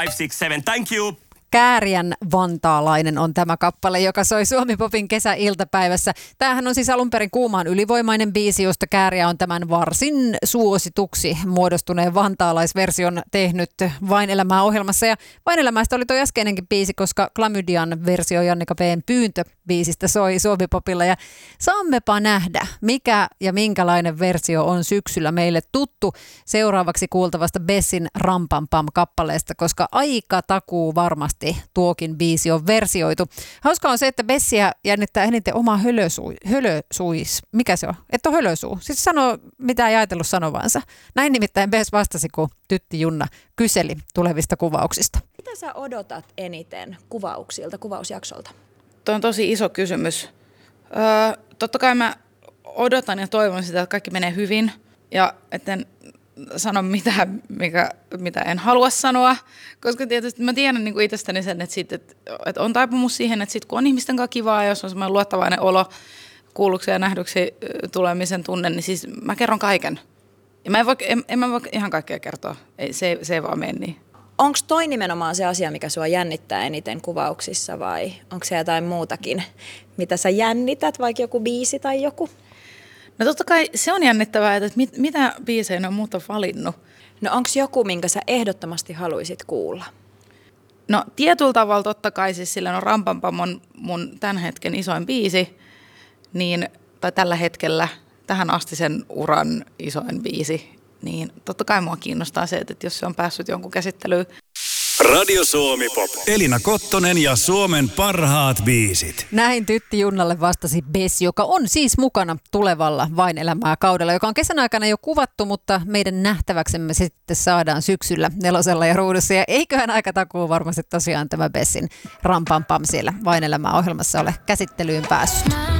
567. Thank you. Kääriän vantaalainen on tämä kappale, joka soi Suomi-popin kesäiltapäivässä. Tämähän on siis alun perin Kuumaan ylivoimainen biisi, josta Kääriä on tämän varsin suosituksi muodostuneen vantaalaisversion tehnyt Vain elämää -ohjelmassa. Ja Vain elämästä oli tuo äskeinenkin biisi, koska Klamydian versio Jannika B:n Pyyntö biisistä soi Suomi-popilla. Ja saammepa nähdä, mikä ja minkälainen versio on syksyllä meille tuttu seuraavaksi kuultavasta Bessin Rampampam-kappaleesta, koska aika takuu varmasti tuokin biisi on versioitu. Hauska on se, että Bessiä jännittää eniten oma hölösuis. Mikä se on? Että on hölösuu. Siis sanoo, mitä ei ajatellut sanovansa. Näin nimittäin Bess vastasi, kun tytti Junna kyseli tulevista kuvauksista. Mitä sä odotat eniten kuvauksilta, kuvausjaksolta? Tuo on tosi iso kysymys. Totta kai mä odotan ja toivon sitä, että kaikki menee hyvin ja etten sano mitään, mitä en halua sanoa, koska tietysti mä tiedän niin kuin itsestäni sen, että on taipumus siihen, että sit kun on ihmisten kanssa kivaa ja jos on semmoinen luottavainen olo kuulluksi ja nähdyksi tulemisen tunne, niin siis mä kerron kaiken. Ja en mä voi ihan kaikkea kertoa, se ei vaan mene niin. Onko toi nimenomaan se asia, mikä sua jännittää eniten kuvauksissa vai onko se jotain muutakin, mitä sä jännität, vaikka joku biisi tai joku? No totta kai se on jännittävää, että mitä biisejä ne on muuta valinnut. No onko joku, minkä sä ehdottomasti haluaisit kuulla? No tietyllä tavalla totta kai, siis sillä on Rampampam on mun tämän hetken isoin biisi, tai tällä hetkellä tähän asti sen uran isoin biisi, niin totta kai mua kiinnostaa se, että jos se on päässyt jonkun käsittelyyn. Radio Suomi Pop. Elina Kottonen ja Suomen parhaat biisit. Näin tytti Junnalle vastasi Bess, joka on siis mukana tulevalla Vain elämää -kaudella, joka on kesän aikana jo kuvattu, mutta meidän nähtäväksemme sitten saadaan syksyllä Nelosella ja Ruudussa. Ja eiköhän aika takuu varmasti tosiaan tämä Bessin Rampampam siellä Vain elämää -ohjelmassa ole käsittelyyn päässyt.